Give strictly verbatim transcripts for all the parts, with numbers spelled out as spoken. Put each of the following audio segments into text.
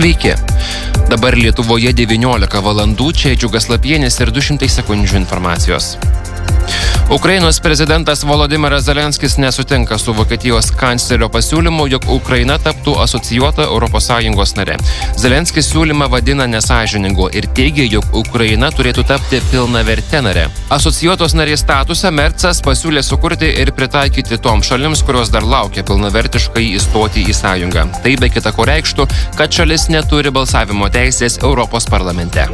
Sveiki. Dabar Lietuvoje devyniolika valandų, čia Džiugas Lapienis ir du šimtai sekundžių informacijos. Ukrainos prezidentas Volodymyras Zelenskis nesutinka su Vokietijos kanclerio pasiūlymu, jog Ukraina taptų asocijuota Europos Sąjungos nare. Zelenskis siūlymą vadina nesąžiningu ir teigia, jog Ukraina turėtų tapti pilnaverte nare. Asocijuotos narės statusą Mercas pasiūlė sukurti ir pritaikyti toms šalims, kurios dar laukia pilnavertiškai įstoti į sąjungą. Tai be kita ko reikštų, kad šalis neturi balsavimo teisės Europos parlamente.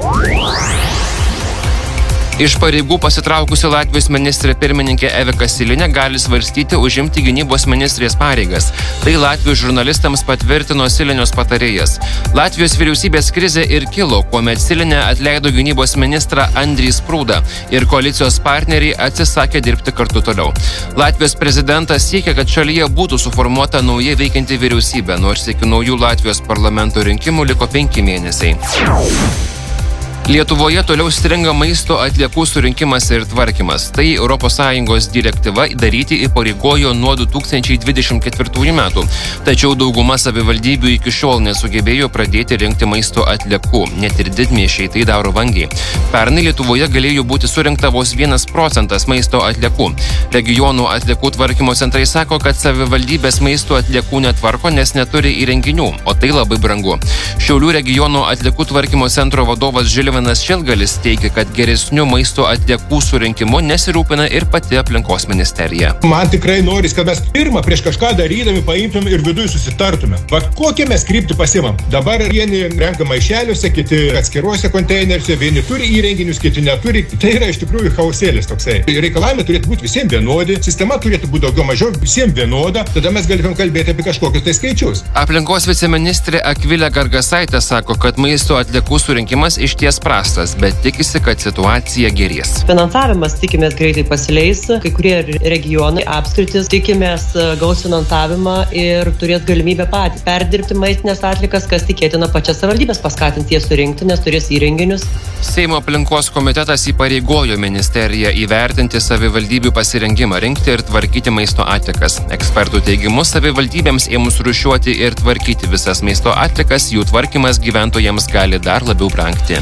Iš pareigų pasitraukusi Latvijos ministrė pirmininkė Evika Silinė gali svarstyti užimti gynybos ministrės pareigas. Tai Latvijos žurnalistams patvirtino Silinės patarėjas. Latvijos vyriausybės krizė ir kilo, kuomet Silinė atleido gynybos ministrą Andrį Sprūdą ir koalicijos partneriai atsisakė dirbti kartu toliau. Latvijos prezidentas siekia, kad šalyje būtų suformuota naujai veikianti vyriausybė, nors iki naujų Latvijos parlamento rinkimų liko penki mėnesiai. Lietuvoje toliau stringa maisto atliekų surinkimas ir tvarkymas. Tai Europos Sąjungos direktyva daryti įpareigojo nuo du tūkstančiai dvidešimt ketvirtųjų metų. Tačiau dauguma savivaldybių iki šiol nesugebėjo pradėti rinkti maisto atliekų. Net ir didmiesčiai tai daro vangiai. Pernai Lietuvoje galėjo būti surinkta vos vienas procentas maisto atliekų. Regionų atliekų tvarkymo centrai sako, kad savivaldybės maisto atliekų netvarko, nes neturi įrenginių, o tai labai brangu. Šiaulių regionų atliekų tvarkymo centro vadovas Žilvinas Šilgalis teigia, kad geresnių maisto atliekų surinkimu nesirūpina ir pati aplinkos ministerija. Man tikrai noris, kad mes pirmą prieš kažką darydami paimtume ir viduje susitartume. Vat kokią mes kryptį pasimam. Dabar vieni renka maišeliuose, kiti atskiruose konteineriuose, vieni turi įrenginius, kiti neturi. Tai yra iš tikrųjų chaosėlis toksai. Reikalavimai turėtų būti visiems vienodi, sistema turėtų būti daugiau mažiau visiems vienoda, tada mes galėtume kalbėti apie kažkokius tai skaičius. Aplinkos viceministrė Akvilė Gargasaitė sako, kad maisto atliekų surinkimas išties prastas, bet tikisi, kad situacija gerės. Finansavimas tikimės greitai pasileis, kai kurie regionai apskritis tikimės gaus finansavimą ir turės galimybę patys perdirbti maistinės atlikas, kas tikėtina pačias savivaldybės paskatins jas surinkti, nes turės įrenginius. Seimo aplinkos komitetas įpareigojo ministeriją įvertinti savivaldybių pasirengimą rinkti ir tvarkyti maisto atlikas. Ekspertų teigimu, savivaldybėms ėmus rūšiuoti ir tvarkyti visas maisto atlikas, jų tvarkymas gyventojams gali dar labiau brangti.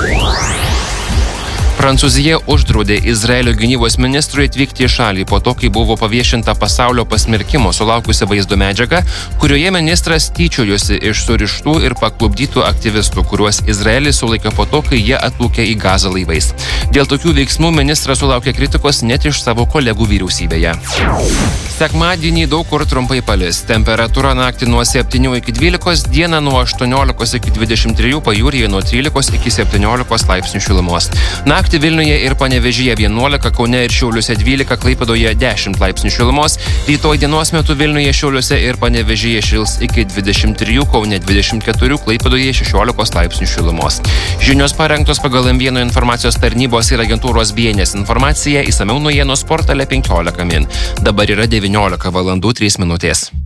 Prancūzija uždraudė Izraelio gynybos ministrui atvykti į šalį po to, kai buvo paviešinta pasaulio pasmerkimo sulaukusi vaizdo medžiaga, kurioje ministras tyčiojosi iš surištų ir paklupdytų aktyvistų, kuriuos Izraelis sulaikė po to, kai jie atplūkė į Gazą laivais. Dėl tokių veiksmų ministras sulaukė kritikos net iš savo kolegų vyriausybėje. Sekmadienį daug kur trumpai palis. Temperatūra naktį nuo septynių iki dvylikos, dieną nuo aštuoniolikos iki dvidešimt trijų, pajūryje nuo trylikos iki septyniolikos laipsnių šilumos. Naktį Vilniuje ir Panevėžyje vienuolika, Kaune ir Šiauliuose dvylika, Klaipėdoje dešimt laipsnių šilumos. Rytoj dienos metu Vilniuje, Šiauliuose ir Panevėžyje šils iki dvidešimt trijų, Kaune dvidešimt keturių, Klaipėdoje šešiolikos laipsnių šilumos. Žinios parengtos pagal M vienas informacijos tarnybos ir agentūros B N S informaciją, išsamiau naujienos portale penkiolika min. Dabar yra devyniolika valandų trys minutės.